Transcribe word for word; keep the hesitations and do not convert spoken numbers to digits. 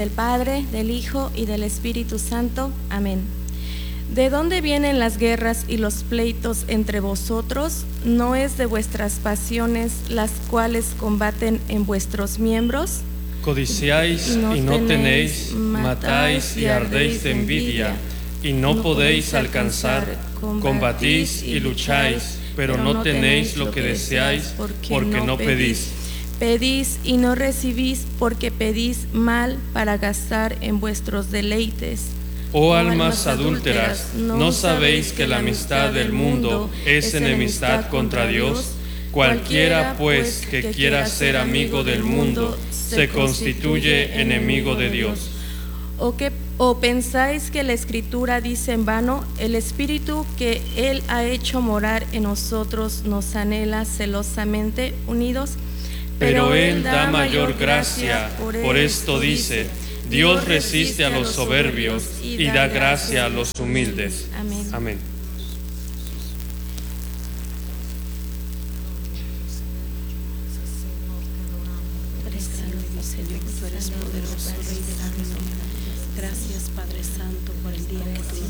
Del Padre, del Hijo y del Espíritu Santo. Amén. ¿De dónde vienen las guerras y los pleitos entre vosotros? ¿No es de vuestras pasiones las cuales combaten en vuestros miembros? Codiciáis y no, y no tenéis, matáis y ardéis de envidia, y no, no podéis alcanzar, combatís y lucháis, pero no tenéis lo que deseáis, porque no pedís. Pedís y no recibís, porque pedís mal para gastar en vuestros deleites. Oh almas adúlteras, ¿no sabéis que la amistad del mundo es enemistad contra Dios? Cualquiera, pues, que quiera ser amigo del mundo, se constituye enemigo de Dios. ¿O, que, ¿O pensáis que la Escritura dice en vano? El Espíritu que Él ha hecho morar en nosotros nos anhela celosamente unidos. Pero Él da mayor gracia, por esto dice: Dios resiste a los soberbios y da gracia a los humildes. Amén. Amén. Gracias, Padre Santo, por el día que tú